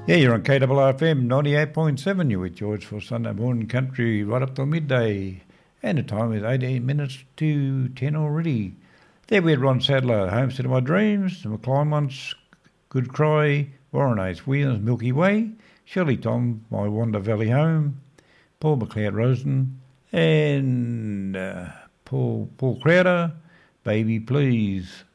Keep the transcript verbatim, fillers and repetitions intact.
Yeah, you're on K R R F M ninety-eight point seven. You're with George for Sunday Morning Country right up till midday. And the time is eighteen minutes to ten already. There we had Ron Sadler, Homestead of My Dreams, the McLean ones, Good Cry, Warren Ace Williams, Milky Way, Shirley Tom, My Wanda Valley Home, Paul McLeod Rosen, and uh, Paul, Paul Crowder, Baby Please.